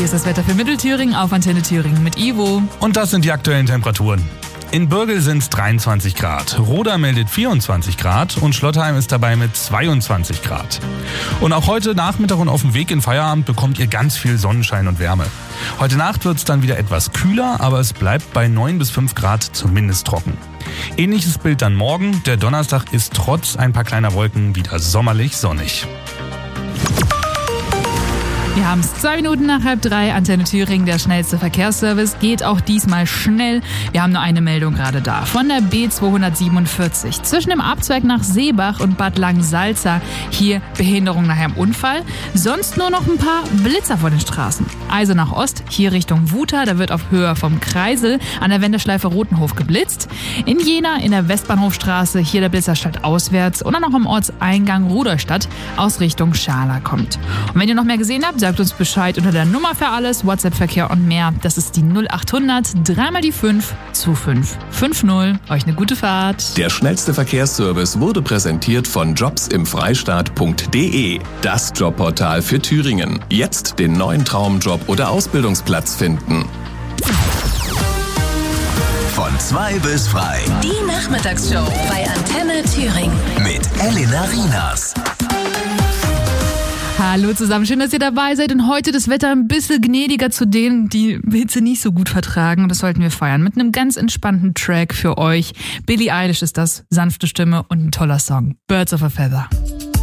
Hier ist das Wetter für Mittelthüringen auf Antenne Thüringen mit Ivo. Und das sind die aktuellen Temperaturen. In Bürgel sind es 23 Grad, Roda meldet 24 Grad und Schlottheim ist dabei mit 22 Grad. Und auch heute Nachmittag und auf dem Weg in Feierabend bekommt ihr ganz viel Sonnenschein und Wärme. Heute Nacht wird es dann wieder etwas kühler, aber es bleibt bei 9 bis 5 Grad zumindest trocken. Ähnliches Bild dann morgen. Der Donnerstag ist trotz ein paar kleiner Wolken wieder sommerlich sonnig. Wir haben es 2 Minuten nach 2:30. Antenne Thüringen, der schnellste Verkehrsservice, geht auch diesmal schnell. Wir haben nur eine Meldung gerade da. Von der B247 zwischen dem Abzweig nach Seebach und Bad Langensalza. Hier Behinderung nach einem Unfall. Sonst nur noch ein paar Blitzer vor den Straßen. Also nach Ost, hier Richtung Wuta. Da wird auf Höhe vom Kreisel an der Wendeschleife Rotenhof geblitzt. In Jena in der Westbahnhofstraße, hier der Blitzer auswärts. Und dann noch am Ortseingang Rudolstadt aus Richtung Schala kommt. Und wenn ihr noch mehr gesehen habt, sagt uns Bescheid unter der Nummer für alles, WhatsApp-Verkehr und mehr. Das ist die 0800 3 die 5 2550. Euch eine gute Fahrt. Der schnellste Verkehrsservice wurde präsentiert von jobsimfreistaat.de. Das Jobportal für Thüringen. Jetzt den neuen Traumjob oder Ausbildungsplatz finden. Von 2 bis frei. Die Nachmittagsshow bei Antenne Thüringen. Mit Elena Rienas. Hallo zusammen, schön, dass ihr dabei seid und heute das Wetter ein bisschen gnädiger zu denen, die Hitze nicht so gut vertragen und das sollten wir feiern mit einem ganz entspannten Track für euch. Billie Eilish ist das, sanfte Stimme und ein toller Song. Birds of a Feather.